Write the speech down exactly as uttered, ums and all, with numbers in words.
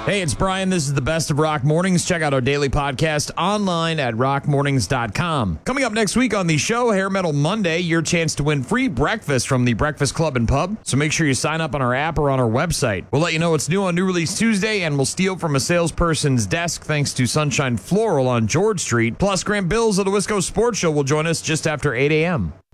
Hey, it's Brian. This is the Best of Rock Mornings. Check out our daily podcast online at rock mornings dot com. Coming up next week on the show, Hair Metal Monday, your chance to win free breakfast from the Breakfast Club and Pub. So make sure you sign up on our app or on our website. We'll let you know what's new on New Release Tuesday, and we'll steal from a salesperson's desk thanks to Sunshine Floral on George Street. Plus, Grant Bills of the Wisco Sports Show will join us just after eight a.m.